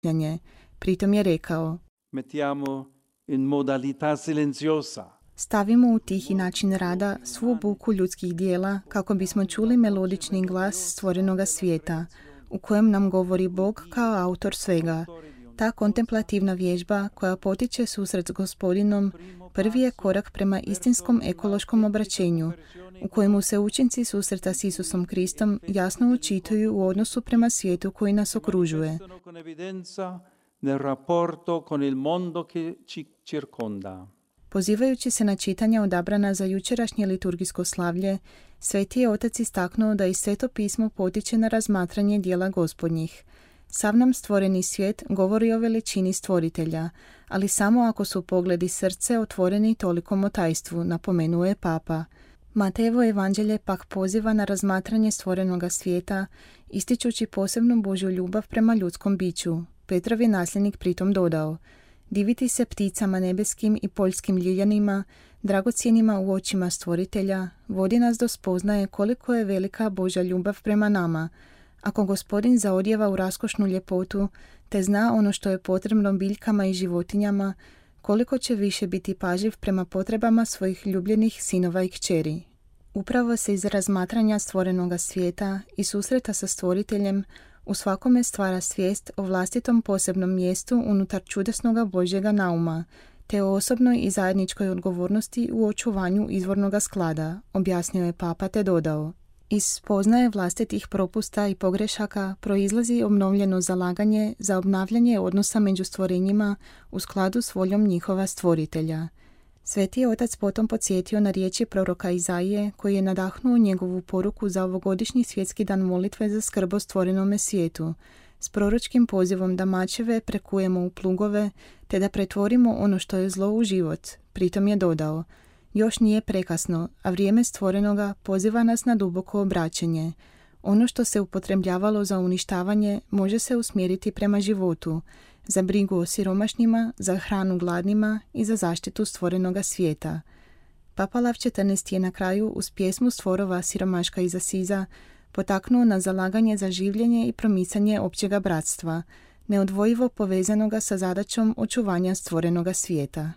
razmišljanje. Pritom je rekao: Mettiamo in modalità silenziosa. Stavimo u tihi način rada svu buku ljudskih dijela kako bismo čuli melodični glas stvorenoga svijeta, u kojem nam govori Bog kao autor svega. Ta kontemplativna vježba koja potiče susret s Gospodinom prvi je korak prema istinskom ekološkom obraćenju, u kojemu se učinci susreta s Isusom Kristom jasno učituju u odnosu prema svijetu koji nas okružuje. Nel rapporto con il mondo che ci circonda. Pozivajući se na čitanja odabrana za jučerašnje liturgijsko slavlje, Sveti je Otac istaknuo da i Sveto pismo potiče na razmatranje djela Gospodnjih. Sav nam stvoreni svijet govori o veličini stvoritelja, ali samo ako su pogledi srce otvoreni tolikom otajstvu, napomenuo je Papa. Matejevo evanđelje pak poziva na razmatranje stvorenoga svijeta, ističući posebnu Božju ljubav prema ljudskom biću. Petrov je nasljednik pritom dodao: diviti se pticama nebeskim i poljskim ljiljanima, dragocjenima u očima stvoritelja, vodi nas do spoznaje koliko je velika Božja ljubav prema nama. Ako Gospodin zaodjeva u raskošnu ljepotu, te zna ono što je potrebno biljkama i životinjama, koliko će više biti pažljiv prema potrebama svojih ljubljenih sinova i kćeri. Upravo se iz razmatranja stvorenoga svijeta i susreta sa stvoriteljem u svakome stvara svijest o vlastitom posebnom mjestu unutar čudesnoga Božjega nauma, te o osobnoj i zajedničkoj odgovornosti u očuvanju izvornoga sklada, objasnio je Papa te dodao: iz spoznaje vlastitih propusta i pogrešaka proizlazi obnovljeno zalaganje za obnavljanje odnosa među stvorenjima u skladu s voljom njihova stvoritelja. Sveti je Otac potom podsjetio na riječi proroka Izaije, koji je nadahnuo njegovu poruku za ovogodišnji svjetski dan molitve za skrb o stvorenome svijetu, s proročkim pozivom da mačeve prekujemo u plugove, te da pretvorimo ono što je zlo u život. Pritom je dodao: još nije prekasno, a vrijeme stvorenoga poziva nas na duboko obraćenje. Ono što se upotrebljavalo za uništavanje može se usmjeriti prema životu, za brigu o siromašnima, za hranu gladnima i za zaštitu stvorenoga svijeta. Papa Lav XIV je na kraju uz pjesmu stvorova Siromaška iz Asiza potaknuo na zalaganje za življenje i promicanje općega bratstva, neodvojivo povezanoga sa zadaćom očuvanja stvorenoga svijeta.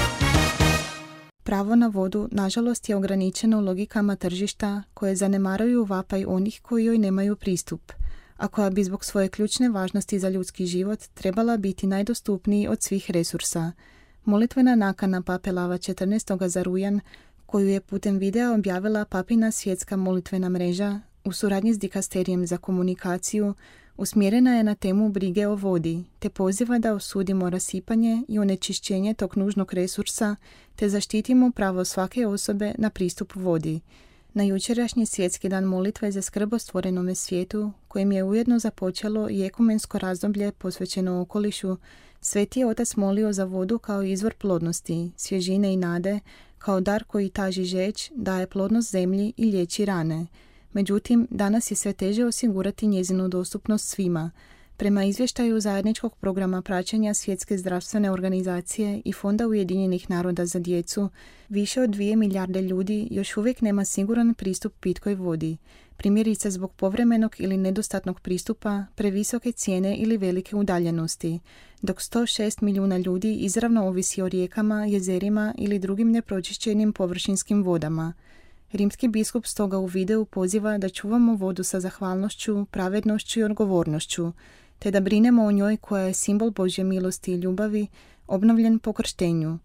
Pravo na vodu, nažalost, je ograničeno logikama tržišta koje zanemaruju vapaj onih koji joj nemaju pristup, a koja bi zbog svoje ključne važnosti za ljudski život trebala biti najdostupniji od svih resursa. Molitvena nakana Pape Lava XIV za rujan, koju je putem videa objavila Papina svjetska molitvena mreža u suradnji s Dikasterijem za komunikaciju, usmjerena je na temu brige o vodi, te poziva da osudimo rasipanje i onečišćenje tog nužnog resursa, te zaštitimo pravo svake osobe na pristup vodi. Na jučerašnji svjetski dan molitve za skrb o stvorenome svijetu, kojim je ujedno započelo i ekumensko razdoblje posvećeno okolišu, Sveti je Otac molio za vodu kao izvor plodnosti, svježine i nade, kao dar koji taži žeđ, daje plodnost zemlji i liječi rane. Međutim, danas je sve teže osigurati njezinu dostupnost svima. Prema izvještaju zajedničkog programa praćenja Svjetske zdravstvene organizacije i Fonda Ujedinjenih naroda za djecu, više od 2 milijarde ljudi još uvijek nema siguran pristup pitkoj vodi, primjerice zbog povremenog ili nedostatnog pristupa, previsoke cijene ili velike udaljenosti, dok 106 milijuna ljudi izravno ovisi o rijekama, jezerima ili drugim nepročišćenim površinskim vodama. Rimski biskup stoga u videu poziva da čuvamo vodu sa zahvalnošću, pravednošću i odgovornošću, te da brinemo o njoj koja je simbol Božje milosti i ljubavi, obnovljen po krštenju.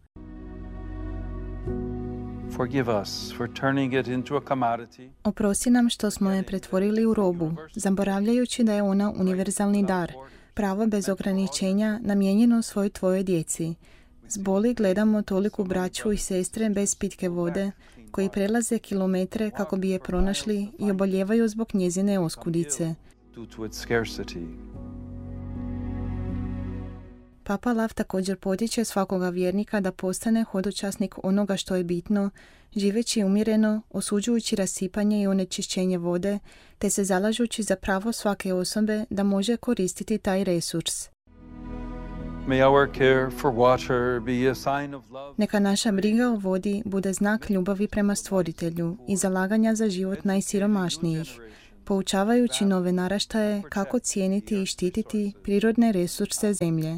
Oprosti nam što smo je pretvorili u robu, zaboravljajući da je ona univerzalni dar, pravo bez ograničenja namijenjeno svoj tvojoj djeci. S boli gledamo toliku braću i sestre bez pitke vode, koji prelaze kilometre kako bi je pronašli i oboljevaju zbog njezine oskudice. Papa Lav također potiče svakoga vjernika da postane hodočasnik onoga što je bitno, živeći umjereno, osuđujući rasipanje i onečišćenje vode, te se zalažući za pravo svake osobe da može koristiti taj resurs. Neka naša briga o vodi bude znak ljubavi prema stvoritelju i zalaganja za život najsiromašnijih. poučavajući nove naraštaje kako cijeniti i štititi prirodne resurse zemlje.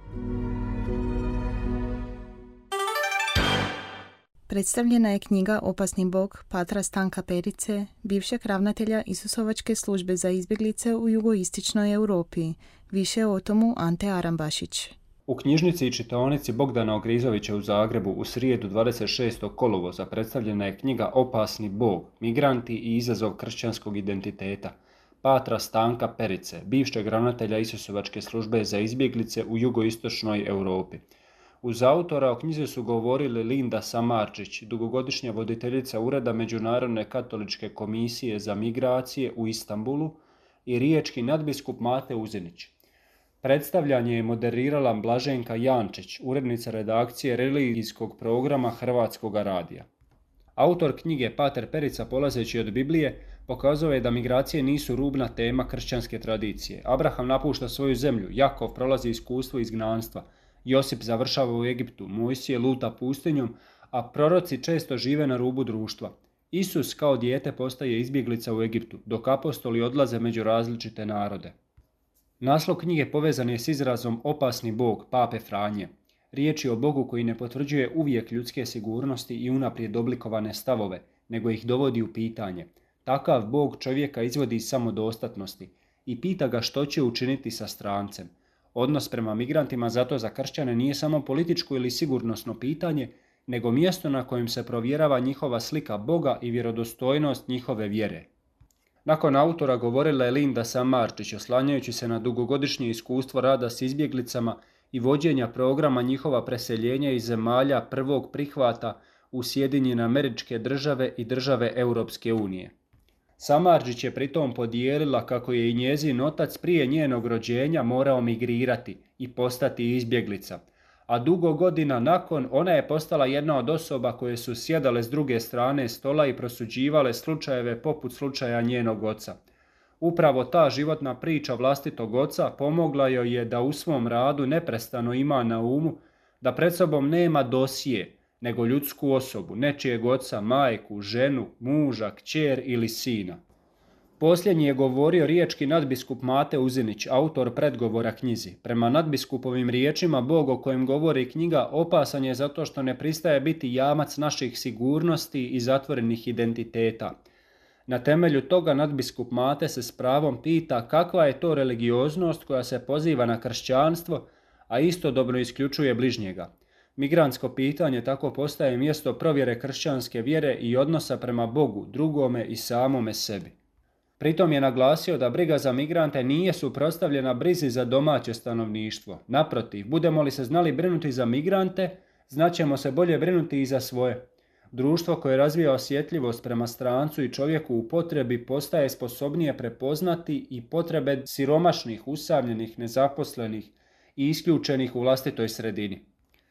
Predstavljena je knjiga Opasni bog patra Stanka Perice, bivšeg ravnatelja Isusovačke službe za izbjeglice u jugoistočnoj Europi. Više o tomu Ante Arambašić. U knjižnici i čitaonici Bogdana Ogrizovića u Zagrebu u srijedu 26. kolovoza predstavljena je knjiga Opasni bog, migranti i izazov kršćanskog identiteta, patra Stanka Perice, bivšeg ravnatelja Isusovačke službe za izbjeglice u jugoistočnoj Europi. Uz autora o knjizi su govorili Linda Samardžić, dugogodišnja voditeljica Ureda Međunarodne katoličke komisije za migracije u Istanbulu, i riječki nadbiskup Mate Uzinić. Predstavljanje je moderirala Blaženka Jančić, urednica redakcije religijskog programa Hrvatskog radija. Autor knjige pater Perica, polazeći od Biblije, pokazuje je da migracije nisu rubna tema kršćanske tradicije. Abraham napušta svoju zemlju, Jakov prolazi iskustvo izgnanstva, Josip završava u Egiptu, Mojsije luta pustinjom, a proroci često žive na rubu društva. Isus kao dijete postaje izbjeglica u Egiptu, dok apostoli odlaze među različite narode. Naslov knjige povezan je s izrazom Opasni bog Pape Franje. Riječ je o Bogu koji ne potvrđuje uvijek ljudske sigurnosti i unaprijed oblikovane stavove, nego ih dovodi u pitanje. Takav Bog čovjeka izvodi iz samodostatnosti i pita ga što će učiniti sa strancem. Odnos prema migrantima zato za kršćane nije samo političko ili sigurnosno pitanje, nego mjesto na kojem se provjerava njihova slika Boga i vjerodostojnost njihove vjere. Nakon autora govorila je Linda Samardžić, oslanjajući se na dugogodišnje iskustvo rada s izbjeglicama i vođenja programa njihova preseljenja iz zemalja prvog prihvata u Sjedinjene Američke Države i države Europske unije. Samardžić je pritom podijelila kako je i njezin otac prije njenog rođenja morao migrirati i postati izbjeglica, a dugo godina nakon ona je postala jedna od osoba koje su sjedale s druge strane stola i prosuđivale slučajeve poput slučaja njenog oca. Upravo ta životna priča vlastitog oca pomogla joj je da u svom radu neprestano ima na umu da pred sobom nema dosije, nego ljudsku osobu, nečijeg oca, majku, ženu, muža, kćer ili sina. Posljednji je govorio riječki nadbiskup Mate Uzinić, autor predgovora knjizi. Prema nadbiskupovim riječima, Bog o kojem govori knjiga opasan je zato što ne pristaje biti jamac naših sigurnosti i zatvorenih identiteta. Na temelju toga nadbiskup Mate se s pravom pita kakva je to religioznost koja se poziva na kršćanstvo, a istodobno isključuje bližnjega. Migrantsko pitanje tako postaje mjesto provjere kršćanske vjere i odnosa prema Bogu, drugome i samome sebi. Pritom je naglasio da briga za migrante nije suprotstavljena brizi za domaće stanovništvo. Naprotiv, budemo li se znali brinuti za migrante, znaćemo se bolje brinuti i za svoje. Društvo koje razvija osjetljivost prema strancu i čovjeku u potrebi postaje sposobnije prepoznati i potrebe siromašnih, usamljenih, nezaposlenih i isključenih u vlastitoj sredini.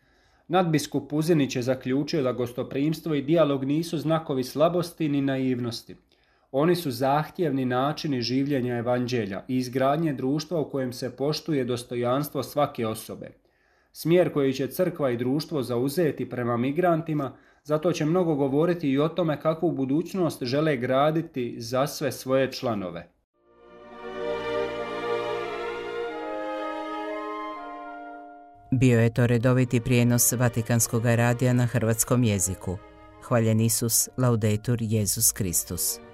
Nadbiskup Uzinić je zaključio da gostoprimstvo i dijalog nisu znakovi slabosti ni naivnosti. Oni su zahtjevni načini življenja evanđelja i izgradnje društva u kojem se poštuje dostojanstvo svake osobe. Smjer koji će crkva i društvo zauzeti prema migrantima, zato će mnogo govoriti i o tome kakvu budućnost žele graditi za sve svoje članove. Bio je to redoviti prijenos Vatikanskog radija na hrvatskom jeziku. Hvaljen Isus, laudetur Jesus Kristus.